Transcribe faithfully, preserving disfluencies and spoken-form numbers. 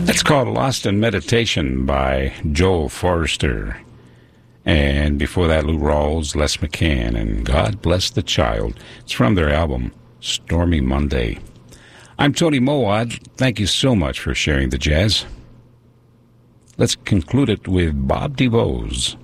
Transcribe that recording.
That's called Lost in Meditation by Joel Forrester. And before that, Lou Rawls, Les McCann, and God Bless the Child. It's from their album, Stormy Monday. I'm Tony Mowat. Thank you so much for sharing the jazz. Let's conclude it with Bob DeVos.